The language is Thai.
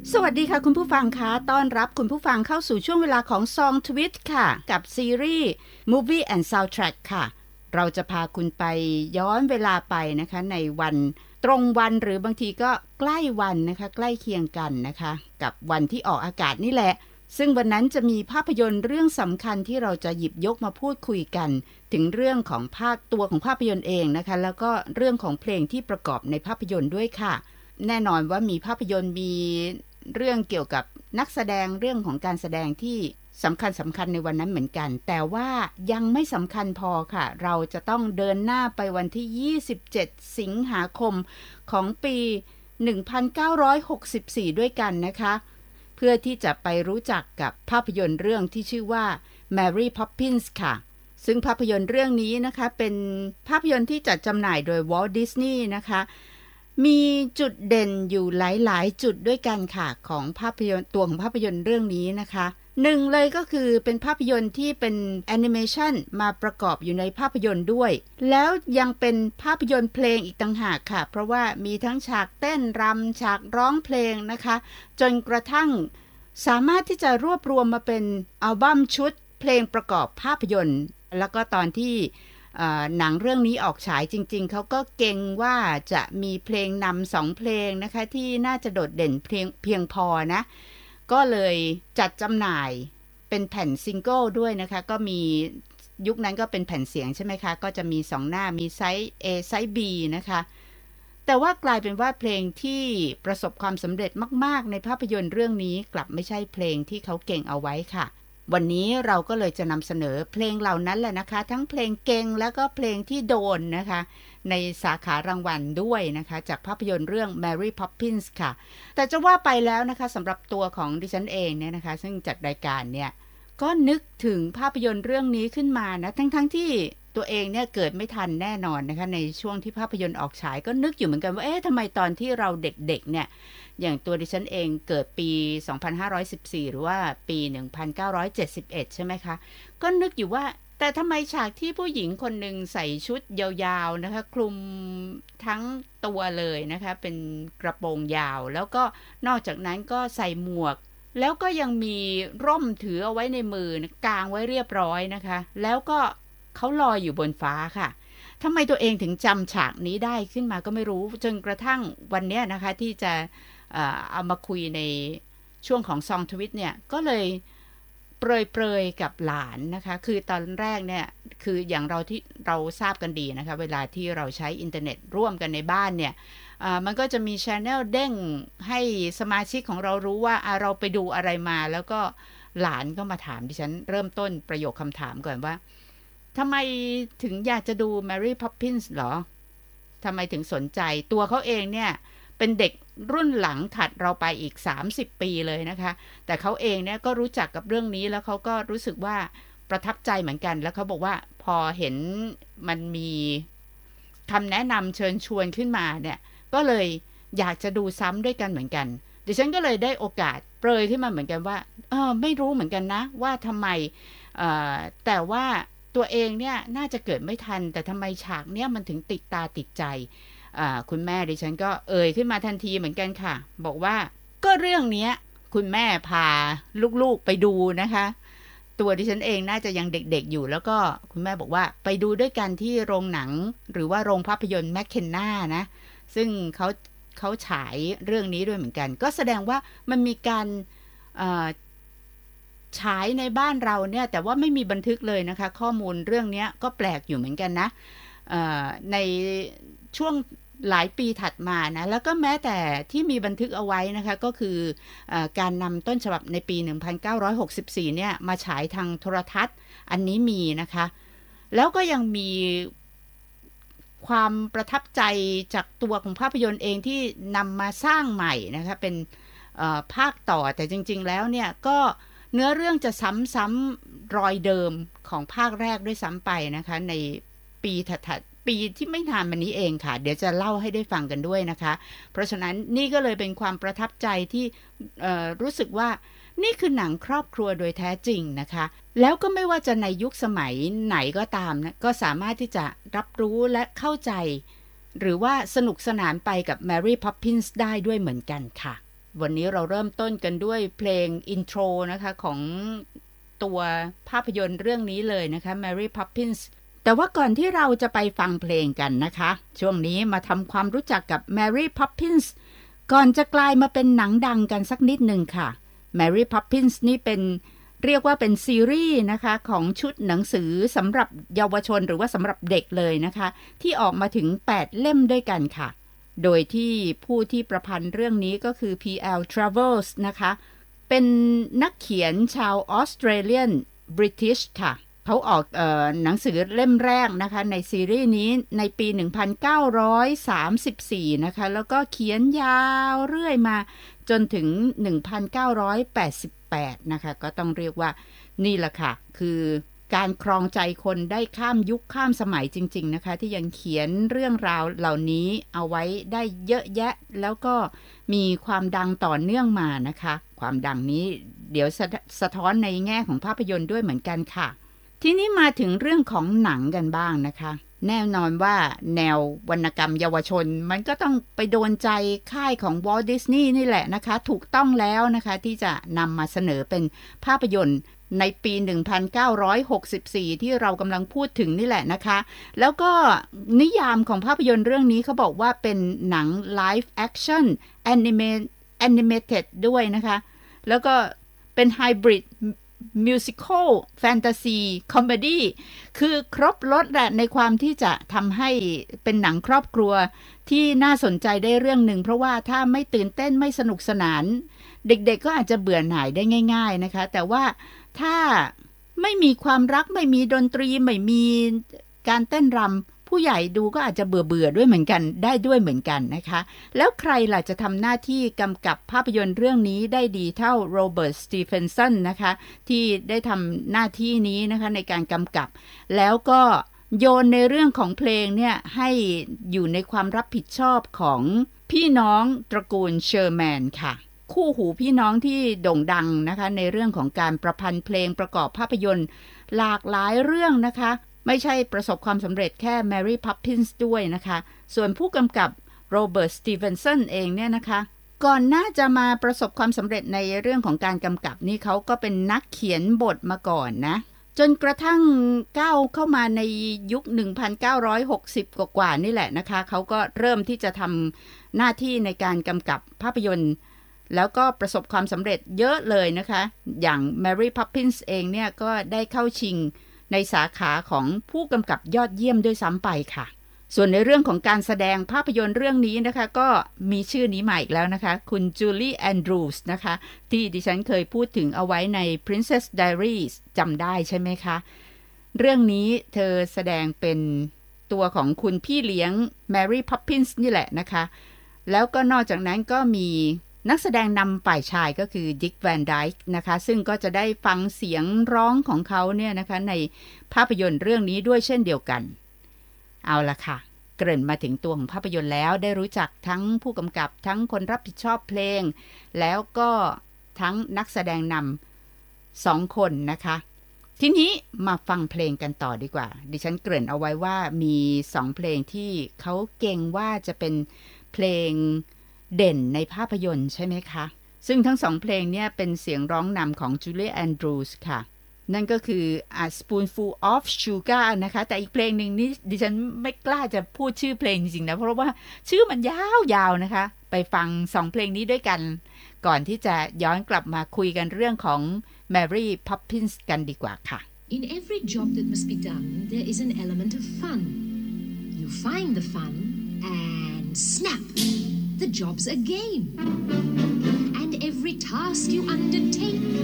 สวัสดีค่ะคุณผู้ฟังคะต้อนรับคุณผู้ฟังเข้าสู่ช่วงเวลาของ Song Twist ค่ะกับซีรีส์ Movie and Soundtrack ค่ะเราจะพาคุณไปย้อนเวลาไปนะคะในวันตรงวันหรือบางทีก็ใกล้วันนะคะใกล้เคียงกันนะคะกับวันที่ออกอากาศนี่แหละซึ่งวันนั้นจะมีภาพยนตร์เรื่องสำคัญที่เราจะหยิบยกมาพูดคุยกันถึงเรื่องของตัวของภาพยนตร์เองนะคะแล้วก็เรื่องของเพลงที่ประกอบในภาพยนตร์ด้วยค่ะแน่นอนว่ามีภาพยนตร์มีเรื่องเกี่ยวกับนักแสดงเรื่องของการแสดงที่สำคัญในวันนั้นเหมือนกันแต่ว่ายังไม่สำคัญพอค่ะเราจะต้องเดินหน้าไปวันที่27สิงหาคมของปี1964ด้วยกันนะคะเพื่อที่จะไปรู้จักกับภาพยนตร์เรื่องที่ชื่อว่า Mary Poppins ค่ะซึ่งภาพยนตร์เรื่องนี้นะคะเป็นภาพยนตร์ที่จัดจำหน่ายโดย Walt Disney นะคะมีจุดเด่นอยู่หลายๆจุดด้วยกันค่ะของภาพยนตร์ตัวของภาพยนตร์เรื่องนี้นะคะหนึ่งเลยก็คือเป็นภาพยนตร์ที่เป็นแอนิเมชันมาประกอบอยู่ในภาพยนตร์ด้วยแล้วยังเป็นภาพยนตร์เพลงอีกต่างหากค่ะเพราะว่ามีทั้งฉากเต้นรำฉากร้องเพลงนะคะจนกระทั่งสามารถที่จะรวบรวมมาเป็นอัลบั้มชุดเพลงประกอบภาพยนตร์แล้วก็ตอนที่หนังเรื่องนี้ออกฉายจริงๆเขาก็เก่งว่าจะมีเพลงนำ2เพลงนะคะที่น่าจะโดดเด่นเพียงพอนะก็เลยจัดจำหน่ายเป็นแผ่นซิงเกิลด้วยนะคะก็มียุคนั้นก็เป็นแผ่นเสียงใช่ไหมคะก็จะมี2หน้ามีไซส์ A ไซส์ B นะคะแต่ว่ากลายเป็นว่าเพลงที่ประสบความสำเร็จมากๆในภาพยนตร์เรื่องนี้กลับไม่ใช่เพลงที่เขาเก่งเอาไว้ค่ะวันนี้เราก็เลยจะนำเสนอเพลงเหล่านั้นแหละนะคะทั้งเพลงเก่งแล้วก็เพลงที่โดนนะคะในสาขารางวัลด้วยนะคะจากภาพยนตร์เรื่อง Mary Poppins ค่ะแต่จะว่าไปแล้วนะคะสำหรับตัวของดิฉันเองเนี่ยนะคะซึ่งจัดรายการเนี่ยก็นึกถึงภาพยนตร์เรื่องนี้ขึ้นมานะทั้งที่ตัวเองเนี่ยเกิดไม่ทันแน่นอนนะคะในช่วงที่ภาพยนตร์ออกฉายก็นึกอยู่เหมือนกันว่าทำไมตอนที่เราเด็กๆเนี่ยอย่างตัวดิฉันเองเกิดปี2514หรือว่าปี1971ใช่ไหมคะก็นึกอยู่ว่าแต่ทำไมฉากที่ผู้หญิงคนหนึ่งใส่ชุดยาวๆนะคะคลุมทั้งตัวเลยนะคะเป็นกระโปรงยาวแล้วก็นอกจากนั้นก็ใส่หมวกแล้วก็ยังมีร่มถือเอาไว้ในมือกางไว้เรียบร้อยนะคะแล้วก็เขาลอยอยู่บนฟ้าค่ะทำไมตัวเองถึงจำฉากนี้ได้ขึ้นมาก็ไม่รู้จนกระทั่งวันนี้นะคะที่จะเอามาคุยในช่วงของซองทวิตเนี่ยก็เลยเปรยกับหลานนะคะคือตอนแรกเนี่ยคืออย่างเราทราบกันดีนะคะเวลาที่เราใช้อินเทอร์เน็ตร่วมกันในบ้านเนี่ยมันก็จะมี channel เด้งให้สมาชิกของเรารู้ว่าเราไปดูอะไรมาแล้วก็หลานก็มาถามดิฉันเริ่มต้นประโยคคำถามก่อนว่าทำไมถึงอยากจะดู Mary Poppins เหรอทำไมถึงสนใจตัวเขาเองเนี่ยเป็นเด็กรุ่นหลังถัดเราไปอีก30ปีเลยนะคะแต่เขาเองเนี่ยก็รู้จักกับเรื่องนี้แล้วเขาก็รู้สึกว่าประทับใจเหมือนกันแล้วเขาบอกว่าพอเห็นมันมีคำแนะนำเชิญชวนขึ้นมาเนี่ยก็เลยอยากจะดูซ้ำด้วยกันเหมือนกันดิฉันก็เลยได้โอกาสเปรยขึ้นมาเหมือนกันว่าไม่รู้เหมือนกันนะว่าทำไมแต่ว่าตัวเองเนี่ยน่าจะเกิดไม่ทันแต่ทำไมฉากเนี้ยมันถึงติดตาติดใจคุณแม่ดิฉันก็ขึ้นมาทันทีเหมือนกันค่ะบอกว่าก็เรื่องนี้คุณแม่พาลูกๆไปดูนะคะตัวดิฉันเองน่าจะยังเด็กๆอยู่แล้วก็คุณแม่บอกว่าไปดูด้วยกันที่โรงหนังหรือว่าโรงภาพยนตร์แมคเคนนานะซึ่งเขาฉายเรื่องนี้ด้วยเหมือนกันก็แสดงว่ามันมีการฉายในบ้านเราเนี่ยแต่ว่าไม่มีบันทึกเลยนะคะข้อมูลเรื่องนี้ก็แปลกอยู่เหมือนกันนะในช่วงหลายปีถัดมานะแล้วก็แม้แต่ที่มีบันทึกเอาไว้นะคะก็คือการนำต้นฉบับในปี1964เนี่ยมาฉายทางโทรทัศน์อันนี้มีนะคะแล้วก็ยังมีความประทับใจจากตัวของภาพยนตร์เองที่นำมาสร้างใหม่นะคะเป็นภาคต่อแต่จริงๆแล้วเนี่ยก็เนื้อเรื่องจะซ้ำๆรอยเดิมของภาคแรกด้วยซ้ำไปนะคะในปีถัดปีที่ไม่นานมานี้เองค่ะเดี๋ยวจะเล่าให้ได้ฟังกันด้วยนะคะเพราะฉะนั้นนี่ก็เลยเป็นความประทับใจที่รู้สึกว่านี่คือหนังครอบครัวโดยแท้จริงนะคะแล้วก็ไม่ว่าจะในยุคสมัยไหนก็ตามนะก็สามารถที่จะรับรู้และเข้าใจหรือว่าสนุกสนานไปกับ Mary Poppins ได้ด้วยเหมือนกันค่ะวันนี้เราเริ่มต้นกันด้วยเพลงอินโทรนะคะของตัวภาพยนตร์เรื่องนี้เลยนะคะ Mary Poppins แต่ว่าก่อนที่เราจะไปฟังเพลงกันนะคะช่วงนี้มาทำความรู้จักกับ Mary Poppins ก่อนจะกลายมาเป็นหนังดังกันสักนิดหนึ่งค่ะ Mary Poppins นี่เป็นเรียกว่าเป็นซีรีส์นะคะของชุดหนังสือสำหรับเยาวชนหรือว่าสำหรับเด็กเลยนะคะที่ออกมาถึง8เล่มด้วยกันค่ะโดยที่ผู้ที่ประพันธ์เรื่องนี้ก็คือ P.L. Travers นะคะเป็นนักเขียนชาวออสเตรเลียนบริติชค่ะเขาออกหนังสือเล่มแรกนะคะในซีรีส์นี้ในปี 1934 นะคะแล้วก็เขียนยาวเรื่อยมาจนถึง 1988 นะคะก็ต้องเรียกว่านี่แหละค่ะคือการครองใจคนได้ข้ามยุคข้ามสมัยจริงๆนะคะที่ยังเขียนเรื่องราวเหล่านี้เอาไว้ได้เยอะแยะแล้วก็มีความดังต่อเนื่องมานะคะความดังนี้เดี๋ยวสะท้อนในแง่ของภาพยนตร์ด้วยเหมือนกันค่ะทีนี้มาถึงเรื่องของหนังกันบ้างนะคะแน่นอนว่าแนววรรณกรรมเยาวชนมันก็ต้องไปโดนใจค่ายของวอลต์ดิสนีย์นี่แหละนะคะถูกต้องแล้วนะคะที่จะนำมาเสนอเป็นภาพยนตร์ในปี 1964 ที่เรากำลังพูดถึงนี่แหละนะคะแล้วก็นิยามของภาพยนตร์เรื่องนี้เขาบอกว่าเป็นหนัง live action animated ด้วยนะคะแล้วก็เป็นไฮบริดมิวสิคัลแฟนตาซีคอมเมดี้คือครบรสแหละในความที่จะทำให้เป็นหนังครอบครัวที่น่าสนใจได้เรื่องหนึ่งเพราะว่าถ้าไม่ตื่นเต้นไม่สนุกสนานเด็กๆก็อาจจะเบื่อหน่ายได้ง่ายๆนะคะแต่ว่าถ้าไม่มีความรักไม่มีดนตรีไม่มีการเต้นรำผู้ใหญ่ดูก็อาจจะเบื่อด้วยเหมือนกันได้ด้วยเหมือนกันนะคะแล้วใครล่ะจะทำหน้าที่กำกับภาพยนตร์เรื่องนี้ได้ดีเท่าโรเบิร์ต สตีเฟนสันนะคะที่ได้ทำหน้าที่นี้นะคะในการกำกับแล้วก็โยนในเรื่องของเพลงเนี่ยให้อยู่ในความรับผิดชอบของพี่น้องตระกูลเชอร์แมนค่ะคู่หูพี่น้องที่โด่งดังนะคะในเรื่องของการประพันธ์เพลงประกอบภาพยนตร์หลากหลายเรื่องนะคะไม่ใช่ประสบความสำเร็จแค่ Mary Poppins ด้วยนะคะส่วนผู้กำกับโรเบิร์ต สตีเฟนสันเองเนี่ยนะคะก่อนหน้าจะมาประสบความสำเร็จในเรื่องของการกำกับนี่เขาก็เป็นนักเขียนบทมาก่อนนะจนกระทั่งก้าวเข้ามาในยุค 1960 กว่าๆนี่แหละนะคะเขาก็เริ่มที่จะทำหน้าที่ในการกำกับภาพยนตร์แล้วก็ประสบความสำเร็จเยอะเลยนะคะอย่าง Mary Poppins เองเนี่ยก็ได้เข้าชิงในสาขาของผู้กำกับยอดเยี่ยมด้วยซ้ำไปค่ะส่วนในเรื่องของการแสดงภาพยนตร์เรื่องนี้นะคะก็มีชื่อนี้มาอีกแล้วนะคะคุณจูลี่แอนดรูสนะคะที่ดิฉันเคยพูดถึงเอาไว้ใน Princess Diaries จำได้ใช่ไหมคะเรื่องนี้เธอแสดงเป็นตัวของคุณพี่เลี้ยง Mary Poppins นี่แหละนะคะแล้วก็นอกจากนั้นก็มีนักแสดงนำฝ่ายชายก็คือดิกแวนไดค์นะคะซึ่งก็จะได้ฟังเสียงร้องของเขาเนี่ยนะคะในภาพยนตร์เรื่องนี้ด้วยเช่นเดียวกันเอาละค่ะเกริ่นมาถึงตัวของภาพยนตร์แล้วได้รู้จักทั้งผู้กำกับทั้งคนรับผิดชอบเพลงแล้วก็ทั้งนักแสดงนำ2 คนนะคะทีนี้มาฟังเพลงกันต่อดีกว่าดิฉันเกริ่นเอาไว้ว่ามี2 เพลงที่เขาเก่งว่าจะเป็นเพลงเด่นในภาพยนตร์ใช่ไหมคะซึ่งทั้ง2 เพลงเนี่ยเป็นเสียงร้องนำของจูเลียแอนดรูสค่ะนั่นก็คือ A Spoonful of Sugar นะคะแต่อีกเพลงหนึ่งนี่ดิฉันไม่กล้าจะพูดชื่อเพลงจริงๆนะเพราะว่าชื่อมันยาวๆนะคะไปฟัง2 เพลงนี้ด้วยกันก่อนที่จะย้อนกลับมาคุยกันเรื่องของ Mary Poppins กันดีกว่าค่ะ In every job that must be done, there is an element of fun. You find the fun and snap! The job's a game. And every task you undertake